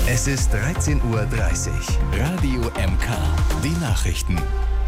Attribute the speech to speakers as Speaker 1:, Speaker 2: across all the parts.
Speaker 1: Es ist 13:30 Uhr. Radio MK. Die Nachrichten.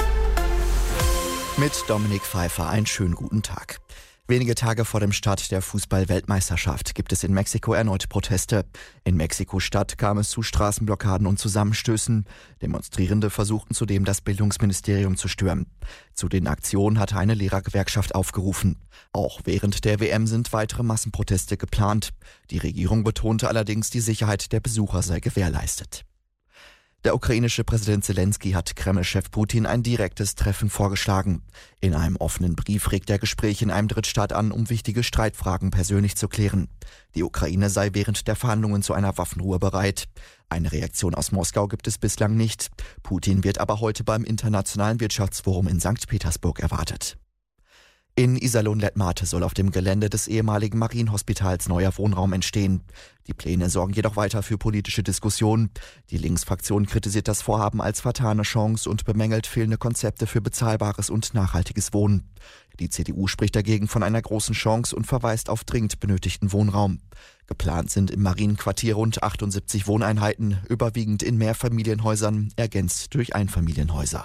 Speaker 2: Mit Dominik Pfeiffer einen schönen guten Tag. Wenige Tage vor dem Start der Fußball-Weltmeisterschaft gibt es in Mexiko erneut Proteste. In Mexiko-Stadt kam es zu Straßenblockaden und Zusammenstößen. Demonstrierende versuchten zudem, das Bildungsministerium zu stürmen. Zu den Aktionen hatte eine Lehrergewerkschaft aufgerufen. Auch während der WM sind weitere Massenproteste geplant. Die Regierung betonte allerdings, die Sicherheit der Besucher sei gewährleistet. Der ukrainische Präsident Zelensky hat Kreml-Chef Putin ein direktes Treffen vorgeschlagen. In einem offenen Brief regt er Gespräche in einem Drittstaat an, um wichtige Streitfragen persönlich zu klären. Die Ukraine sei während der Verhandlungen zu einer Waffenruhe bereit. Eine Reaktion aus Moskau gibt es bislang nicht. Putin wird aber heute beim Internationalen Wirtschaftsforum in St. Petersburg erwartet. In Iserlohn-Lettmate soll auf dem Gelände des ehemaligen Marienhospitals neuer Wohnraum entstehen. Die Pläne sorgen jedoch weiter für politische Diskussionen. Die Linksfraktion kritisiert das Vorhaben als vertane Chance und bemängelt fehlende Konzepte für bezahlbares und nachhaltiges Wohnen. Die CDU spricht dagegen von einer großen Chance und verweist auf dringend benötigten Wohnraum. Geplant sind im Marienquartier rund 78 Wohneinheiten, überwiegend in Mehrfamilienhäusern, ergänzt durch Einfamilienhäuser.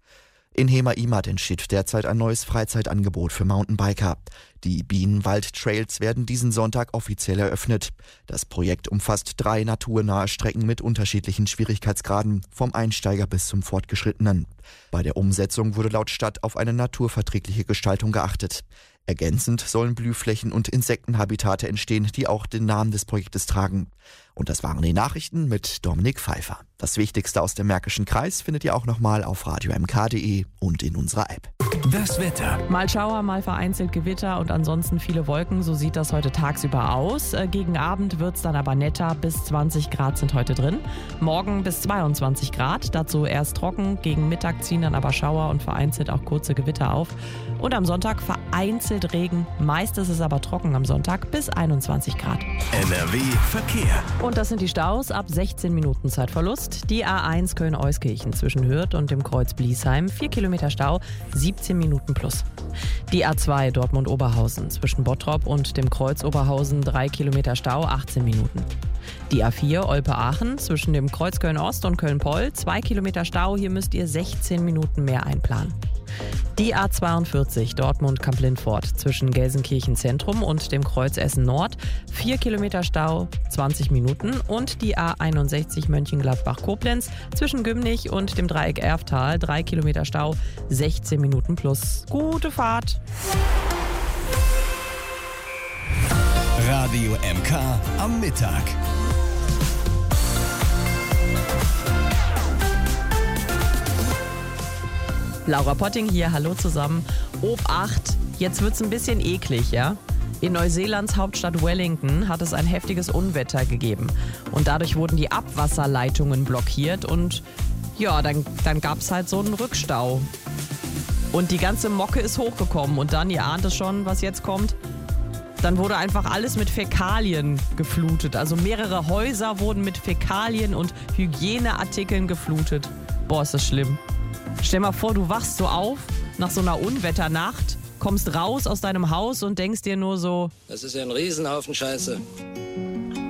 Speaker 2: In Hemer-Imad entsteht derzeit ein neues Freizeitangebot für Mountainbiker. Die Bienenwald-Trails werden diesen Sonntag offiziell eröffnet. Das Projekt umfasst 3 naturnahe Strecken mit unterschiedlichen Schwierigkeitsgraden, vom Einsteiger bis zum Fortgeschrittenen. Bei der Umsetzung wurde laut Stadt auf eine naturverträgliche Gestaltung geachtet. Ergänzend sollen Blühflächen und Insektenhabitate entstehen, die auch den Namen des Projektes tragen. Und das waren die Nachrichten mit Dominik Pfeiffer. Das Wichtigste aus dem Märkischen Kreis findet ihr auch nochmal auf radiomk.de und in unserer App.
Speaker 1: Das Wetter.
Speaker 3: Mal Schauer, mal vereinzelt Gewitter und ansonsten viele Wolken. So sieht das heute tagsüber aus. Gegen Abend wird es dann aber netter. Bis 20 Grad sind heute drin. Morgen bis 22 Grad. Dazu erst trocken. Gegen Mittag ziehen dann aber Schauer und vereinzelt auch kurze Gewitter auf. Und am Sonntag vereinzelt Regen. Meist ist es aber trocken am Sonntag bis 21 Grad.
Speaker 1: NRW Verkehr.
Speaker 3: Und das sind die Staus ab 16 Minuten Zeitverlust. Die A1 Köln-Euskirchen zwischen Hürth und dem Kreuz Bliesheim. 4 Kilometer Stau, 17 Minuten plus. Die A2 Dortmund-Oberhausen zwischen Bottrop und dem Kreuz Oberhausen. 3 Kilometer Stau, 18 Minuten. Die A4 Olpe-Aachen zwischen dem Kreuz Köln-Ost und Köln-Poll. 2 Kilometer Stau, hier müsst ihr 16 Minuten mehr einplanen. Die A42 Dortmund-Kamp-Lindfort zwischen Gelsenkirchen Zentrum und dem Kreuz Essen Nord. 4 Kilometer Stau, 20 Minuten. Und die A61 Mönchengladbach-Koblenz zwischen Gümnich und dem Dreieck Erftal. 3 Kilometer Stau, 16 Minuten plus. Gute Fahrt!
Speaker 1: Radio MK am Mittag.
Speaker 3: Laura Potting hier, hallo zusammen. Obacht, jetzt wird's ein bisschen eklig, ja? In Neuseelands Hauptstadt Wellington hat es ein heftiges Unwetter gegeben. Und dadurch wurden die Abwasserleitungen blockiert und ja, dann gab's halt so einen Rückstau. Und die ganze Mocke ist hochgekommen und dann, ihr ahnt es schon, was jetzt kommt, dann wurde einfach alles mit Fäkalien geflutet. Also mehrere Häuser wurden mit Fäkalien und Hygieneartikeln geflutet. Boah, ist das schlimm. Stell mal vor, du wachst so auf nach so einer Unwetternacht, kommst raus aus deinem Haus und denkst dir nur so:
Speaker 4: Das ist ja ein Riesenhaufen Scheiße.